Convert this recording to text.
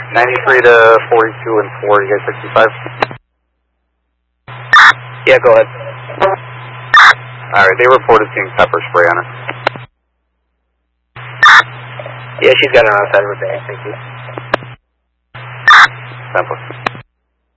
93 to 42 and 4, you guys 65? Yeah, go ahead. Alright, they reported seeing pepper spray on her. Yeah, she's got it on the side of her bag, thank you. Temple.